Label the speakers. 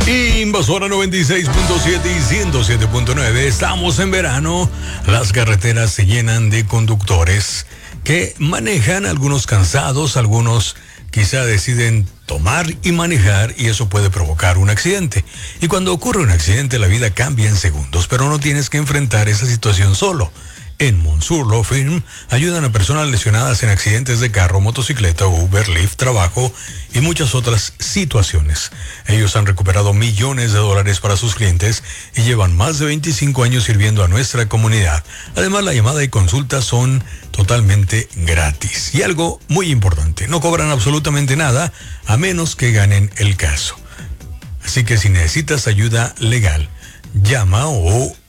Speaker 1: Invasora 96.7 y 107.9. Estamos en verano. Las carreteras se llenan de conductores que manejan, algunos cansados, algunos quizá deciden tomar y manejar, y eso puede provocar un accidente. Y cuando ocurre un accidente, la vida cambia en segundos, pero no tienes que enfrentar esa situación solo. En Monsoor Law Firm ayudan a personas lesionadas en accidentes de carro, motocicleta, Uber, Lyft, trabajo y muchas otras situaciones. Ellos han recuperado millones de dólares para sus clientes y llevan más de 25 años sirviendo a nuestra comunidad. Además, la llamada y consulta son totalmente gratis. Y algo muy importante, no cobran absolutamente nada a menos que ganen el caso. Así que si necesitas ayuda legal, llama o